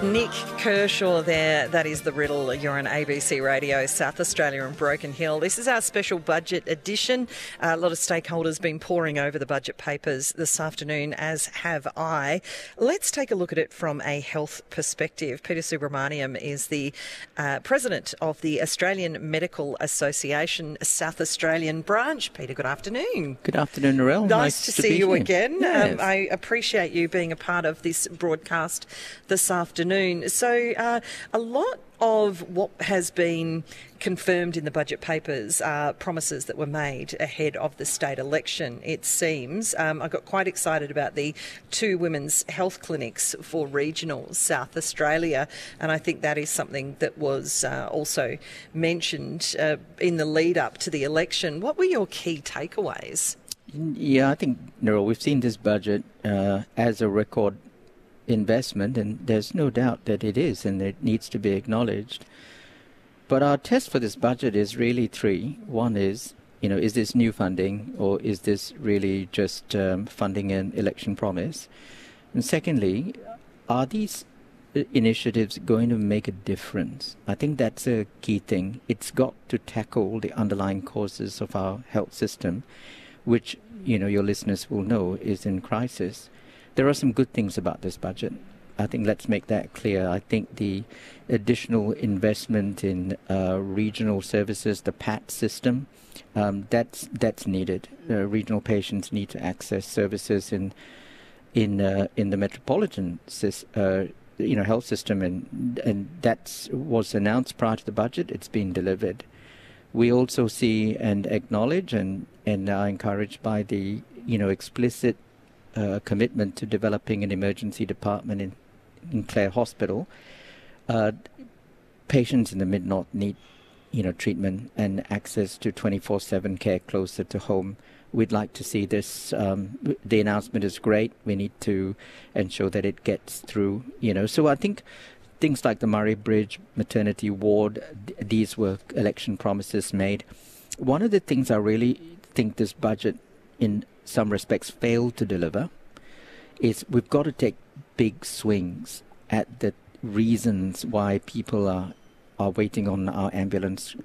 Nick Kershaw there, that is The Riddle. You're on ABC Radio, South Australia and Broken Hill. This is our special budget edition. A lot of stakeholders been poring over the budget papers this afternoon, as have I. Let's take a look at it from a health perspective. Peter Subramaniam is the president of the Australian Medical Association South Australian branch. Peter, good afternoon. Good afternoon, Narelle. Nice to see you again. Yes. I appreciate you being a part of this broadcast this afternoon. So a lot of what has been confirmed in the budget papers are promises that were made ahead of the state election, it seems. I got quite excited about the 2 women's health clinics for regional South Australia, and I think that is something that was also mentioned in the lead up to the election. What were your key takeaways? Yeah, I think, Narelle, we've seen this budget as a record investment, and there's no doubt that it is, and it needs to be acknowledged. But our test for this budget is really 3. One is, is this new funding, or is this really just funding an election promise? And secondly, are these initiatives going to make a difference? I think that's a key thing. It's got to tackle the underlying causes of our health system, which, your listeners will know is in crisis. There are some good things about this budget. I think let's make that clear. I think the additional investment in regional services, the PAT system, that's needed. Regional patients need to access services in the metropolitan health system, and that was announced prior to the budget. It's been delivered. We also see and acknowledge and are encouraged by the explicit commitment to developing an emergency department in Clare Hospital. Patients in the Mid-North need, treatment and access to 24/7 care closer to home. We'd like to see this. The announcement is great. We need to ensure that it gets through. So I think things like the Murray Bridge maternity ward, these were election promises made. One of the things I really think this budget, in some respects, failed to deliver is we've got to take big swings at the reasons why people are waiting on our ambulance,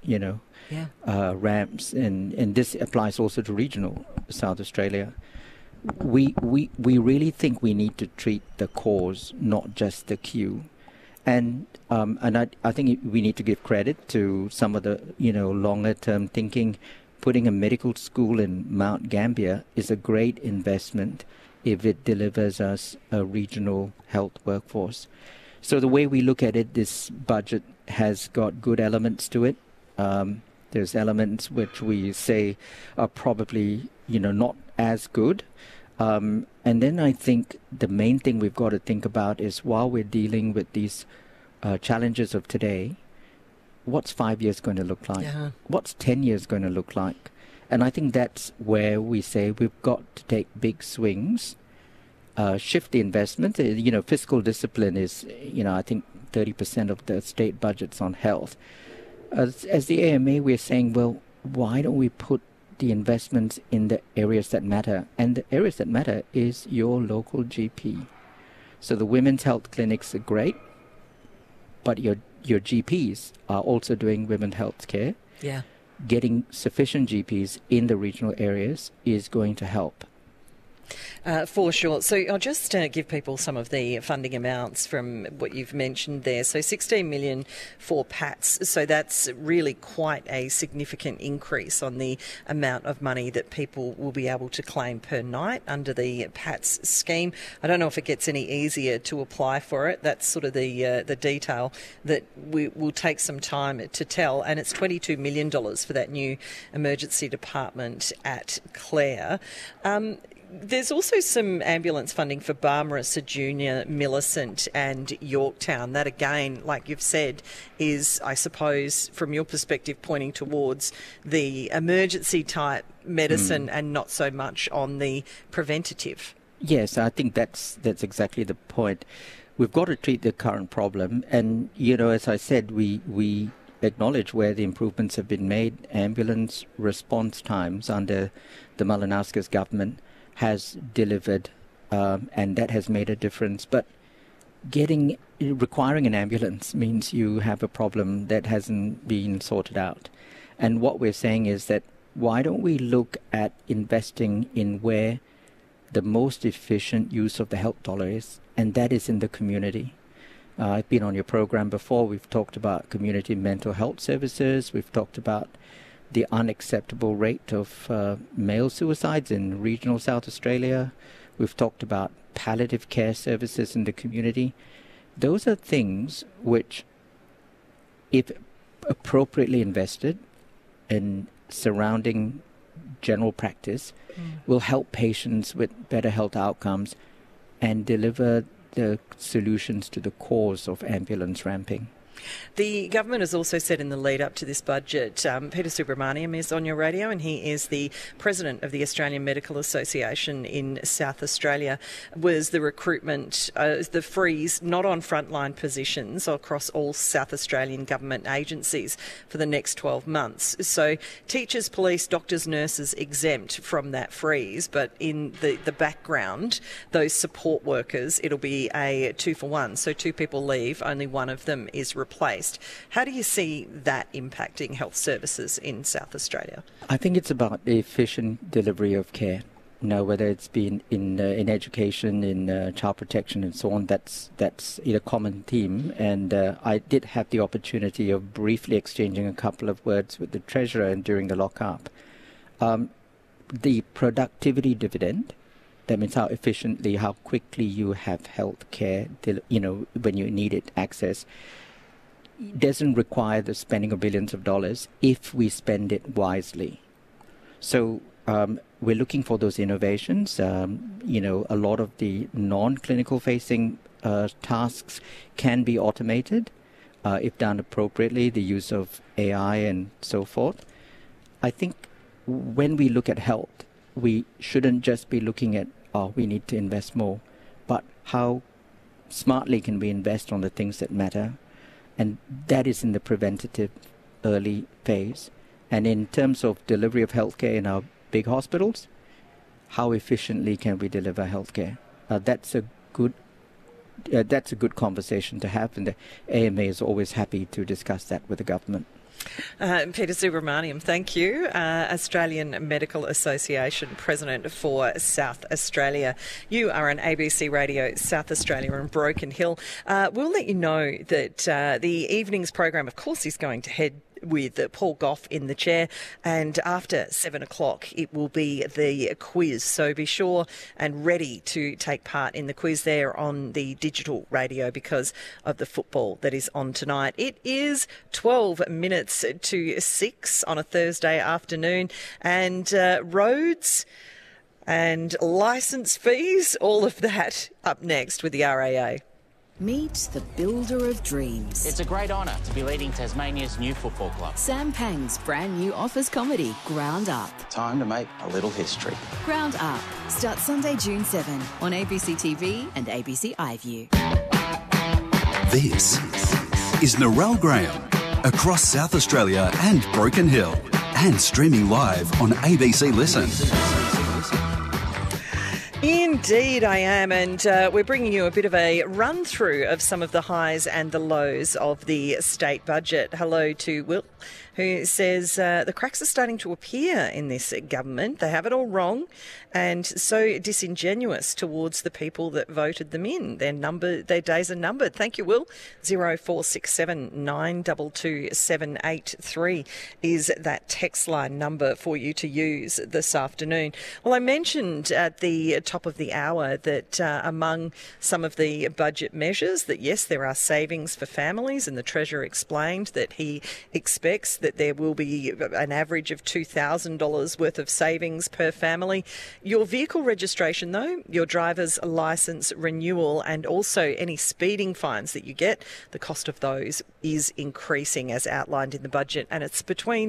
ramps, and this applies also to regional South Australia. We really think we need to treat the cause, not just the queue. And I think we need to give credit to some of the longer term thinking. Putting a medical school in Mount Gambier is a great investment if it delivers us a regional health workforce. So the way we look at it, this budget has got good elements to it. There's elements which we say are probably, not as good. And then I think the main thing we've got to think about is, while we're dealing with these challenges of today, what's 5 years going to look like? Yeah. What's 10 years going to look like? And I think that's where we say we've got to take big swings, shift the investment. Fiscal discipline is, I think 30% of the state budget's on health. As the AMA, we're saying, well, why don't we put the investments in the areas that matter? And the areas that matter is your local GP. So the women's health clinics are great, but your GPs are also doing women's health care. Yeah. Getting sufficient GPs in the regional areas is going to help. For sure. So I'll just give people some of the funding amounts from what you've mentioned there. So 16 million for PATS. So that's really quite a significant increase on the amount of money that people will be able to claim per night under the PATS scheme. I don't know if it gets any easier to apply for it. That's sort of the detail that we will take some time to tell. And it's $22 million for that new emergency department at Clare. There's also some ambulance funding for Barmera, Sir Junior, Millicent and Yorktown. That, again, like you've said, is, I suppose, from your perspective, pointing towards the emergency type medicine and not so much on the preventative. Yes, I think that's exactly the point. We've got to treat the current problem. And, as I said, we acknowledge where the improvements have been made. Ambulance response times under the Malinauskas government has delivered, and that has made a difference. But requiring an ambulance means you have a problem that hasn't been sorted out. And what we're saying is that why don't we look at investing in where the most efficient use of the health dollar is, and that is in the community. I've been on your program before. We've talked about community mental health services. We've talked about the unacceptable rate of male suicides in regional South Australia. We've talked about palliative care services in the community. Those are things which, if appropriately invested in surrounding general practice, will help patients with better health outcomes and deliver the solutions to the cause of ambulance ramping. The government has also said in the lead up to this budget, Peter Subramaniam is on your radio, and he is the president of the Australian Medical Association in South Australia, was the recruitment, the freeze not on frontline positions across all South Australian government agencies for the next 12 months. So teachers, police, doctors, nurses exempt from that freeze, but in the background, those support workers, it'll be a 2-for-1. So 2 people leave, only one of them is replaced. How do you see that impacting health services in South Australia? I think it's about the efficient delivery of care. Whether it's been in education, in child protection, and so on, that's a common theme. And I did have the opportunity of briefly exchanging a couple of words with the Treasurer during the lock-up. The productivity dividend, that means how efficiently, how quickly you have health care, when you need it, access, doesn't require the spending of billions of dollars if we spend it wisely. So we're looking for those innovations. A lot of the non-clinical facing tasks can be automated if done appropriately, the use of AI and so forth. I think when we look at health, we shouldn't just be looking at, we need to invest more, but how smartly can we invest on the things that matter? And that is in the preventative early phase. And in terms of delivery of healthcare in our big hospitals, how efficiently can we deliver healthcare? That's a good conversation to have, and the AMA is always happy to discuss that with the government. Peter Subramaniam, thank you. Australian Medical Association President for South Australia. You are on ABC Radio South Australia and Broken Hill. We'll let you know that the evening's program, of course, is going to head with Paul Gough in the chair, and after 7 o'clock it will be the quiz, so be sure and ready to take part in the quiz there on the digital radio because of the football that is on tonight. It is 12 minutes to 6 on a Thursday afternoon, and roads and licence fees, all of that up next with the RAA. Meet the builder of dreams. It's a great honour to be leading Tasmania's new football club. Sam Pang's brand new office comedy, Ground Up. Time to make a little history. Ground Up starts Sunday, June 7 on ABC TV and ABC iView. This is Narelle Graham across South Australia and Broken Hill, and streaming live on ABC Listen. Indeed I am, and we're bringing you a bit of a run-through of some of the highs and the lows of the state budget. Hello to Will, who says the cracks are starting to appear in this government. They have it all wrong and so disingenuous towards the people that voted them in. Their days are numbered. Thank you, Will. 0467 922 783 is that text line number for you to use this afternoon. Well, I mentioned at the top of the hour that among some of the budget measures that, yes, there are savings for families, and the Treasurer explained that he expects that there will be an average of $2,000 worth of savings per family. Your vehicle registration, though, your driver's licence renewal, and also any speeding fines that you get, the cost of those is increasing as outlined in the budget, and it's between